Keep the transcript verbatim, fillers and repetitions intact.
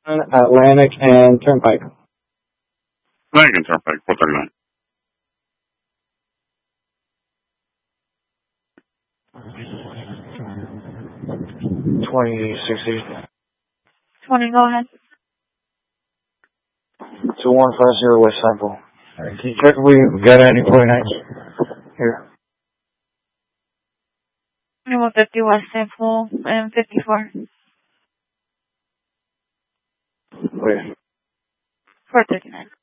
Atlantic and Turnpike. Atlantic and Turnpike, four thirty-nine. Twenty sixty. Twenty, go ahead. Two one five zero West Sample. Alright, can you check if we got any forty-nines here? Twenty-one fifty West Sample and fifty-four. Wait. Four thirty-nine.